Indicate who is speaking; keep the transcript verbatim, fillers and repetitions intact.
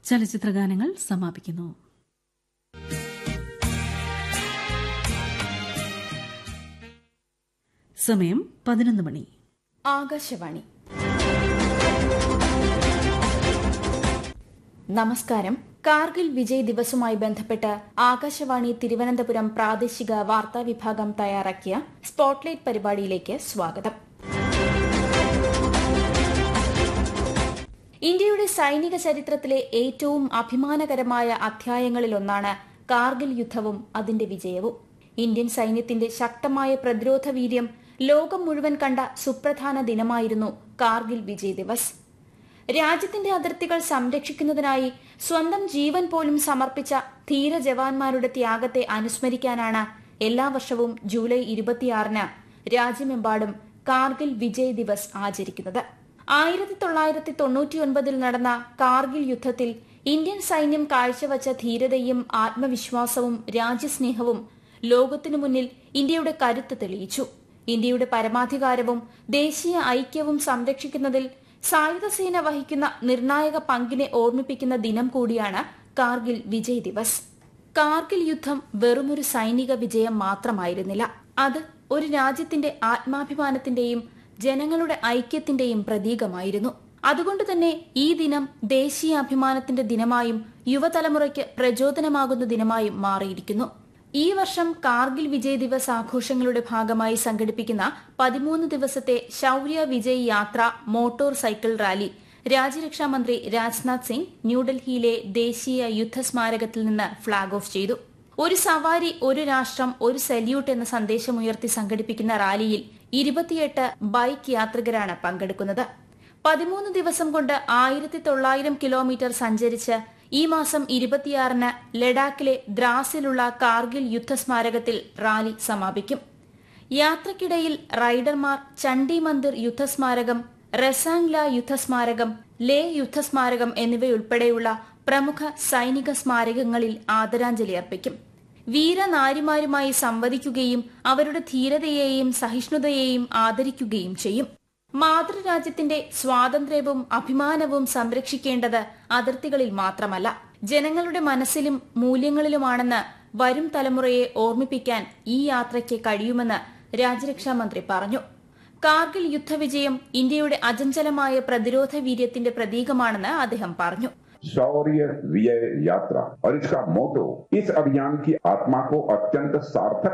Speaker 1: ചലച്ചിത്രഗാനങ്ങൾ സമാപിക്കുന്നു. സമയം പതിനൊന്ന് മണി.
Speaker 2: ആകാശവാണി. നമസ്കാരം. കാർഗിൽ വിജയ് ദിവസുമായി ബന്ധപ്പെട്ട് ആകാശവാണി തിരുവനന്തപുരം പ്രാദേശിക വാർത്താ വിഭാഗം തയ്യാറാക്കിയ സ്പോട്ട്ലൈറ്റ് പരിപാടിയിലേക്ക് സ്വാഗതം. ഇന്ത്യയുടെ സൈനിക ചരിത്രത്തിലെ ഏറ്റവും അഭിമാനകരമായ അധ്യായങ്ങളിലൊന്നാണ് കാർഗിൽ യുദ്ധവും അതിന്റെ വിജയവും. ഇന്ത്യൻ സൈന്യത്തിന്റെ ശക്തമായ പ്രതിരോധ വീര്യം ലോകം മുഴുവൻ കണ്ട സുപ്രധാന ദിനമായിരുന്നു കാർഗിൽ വിജയ് ദിവസ്. രാജ്യത്തിന്റെ അതിർത്തികൾ സംരക്ഷിക്കുന്നതിനായി സ്വന്തം ജീവൻ പോലും സമർപ്പിച്ച ധീര ജവാന്മാരുടെ ത്യാഗത്തെ അനുസ്മരിക്കാനാണ് എല്ലാ വർഷവും ജൂലൈ ഇരുപത്തിയാറിന് രാജ്യമെമ്പാടും കാർഗിൽ വിജയ് ദിവസ് ആചരിക്കുന്നത്. ആയിരത്തി തൊള്ളായിരത്തി തൊണ്ണൂറ്റിയൊൻപതിൽ നടന്ന കാർഗിൽ യുദ്ധത്തിൽ ഇന്ത്യൻ സൈന്യം കാഴ്ചവച്ച ധീരതയും ആത്മവിശ്വാസവും രാജ്യസ്നേഹവും ലോകത്തിനു മുന്നിൽ ഇന്ത്യയുടെ കരുത്ത് തെളിയിച്ചു. ഇന്ത്യയുടെ പരമാധികാരവും ദേശീയ ഐക്യവും സംരക്ഷിക്കുന്നതിൽ സായുധസേന വഹിക്കുന്ന നിർണായക പങ്കിനെ ഓർമ്മിപ്പിക്കുന്ന ദിനം കൂടിയാണ് കാർഗിൽ വിജയ് ദിവസ്. കാർഗിൽ യുദ്ധം വെറുമൊരു സൈനിക വിജയം മാത്രമായിരുന്നില്ല. അത് ഒരു രാജ്യത്തിന്റെ ആത്മാഭിമാനത്തിന്റെയും ജനങ്ങളുടെ ഐക്യത്തിന്റെയും പ്രതീകമായിരുന്നു. അതുകൊണ്ട് തന്നെ ഈ ദിനം ദേശീയ അഭിമാനത്തിന്റെ ദിനമായും യുവതലമുറയ്ക്ക് പ്രചോദനമാകുന്ന ദിനമായും മാറിയിരിക്കുന്നു. ഈ വർഷം കാർഗിൽ വിജയ് ദിവസ് ആഘോഷങ്ങളുടെ ഭാഗമായി സംഘടിപ്പിക്കുന്ന പതിമൂന്ന് ദിവസത്തെ ശൌര്യ വിജയ് യാത്ര മോട്ടോർ സൈക്കിൾ റാലി രാജ്യരക്ഷാമന്ത്രി രാജ്നാഥ് സിംഗ് ന്യൂഡൽഹിയിലെ ദേശീയ യുദ്ധസ്മാരകത്തിൽ നിന്ന് ഫ്ളാഗ് ഓഫ് ചെയ്തു. ഒരു സവാരി ഒരു രാഷ്ട്രം ഒരു സല്യൂട്ട് എന്ന സന്ദേശമുയർത്തി സംഘടിപ്പിക്കുന്ന റാലിയിൽ ഇരുപത്തിയെട്ട് ബൈക്ക് യാത്രികരാണ് പങ്കെടുക്കുന്നത്. പതിമൂന്ന് ദിവസം കൊണ്ട് ആയിരത്തി തൊള്ളായിരം കിലോമീറ്റർ സഞ്ചരിച്ച് ഈ മാസം ഇരുപത്തിയാറിന് ലഡാക്കിലെ ദ്രാസിലുള്ള കാർഗിൽ യുദ്ധസ്മാരകത്തിൽ റാലി സമാപിക്കും. യാത്രക്കിടയിൽ റൈഡർമാർ ചണ്ഡി മന്ദിർ യുദ്ധസ്മാരകം, റസാംഗ്ല യുദ്ധസ്മാരകം, ലേ യുദ്ധസ്മാരകം എന്നിവയുൾപ്പെടെയുള്ള പ്രമുഖ സൈനിക സ്മാരകങ്ങളിൽ ആദരാഞ്ജലി അർപ്പിക്കും. വീരനാരിമാരുമായി സംവദിക്കുകയും അവരുടെ ധീരതയെയും സഹിഷ്ണുതയെയും ആദരിക്കുകയും ചെയ്യും. മാതൃരാജ്യത്തിന്റെ സ്വാതന്ത്ര്യവും അഭിമാനവും സംരക്ഷിക്കേണ്ടത് അതിർത്തികളിൽ മാത്രമല്ല, ജനങ്ങളുടെ മനസ്സിലും മൂല്യങ്ങളിലുമാണെന്ന് വരും തലമുറയെ ഓർമ്മിപ്പിക്കാൻ ഈ യാത്രയ്ക്ക് കഴിയുമെന്ന് രാജ്യരക്ഷാമന്ത്രി പറഞ്ഞു. കാർഗിൽ യുദ്ധവിജയം ഇന്ത്യയുടെ അചഞ്ചലമായ പ്രതിരോധ വീര്യത്തിന്റെ പ്രതീകമാണെന്ന് അദ്ദേഹം പറഞ്ഞു.
Speaker 3: शौर्य विजय यात्रा और इसका मोटो इस अभियान की आत्मा को अत्यंत सार्थक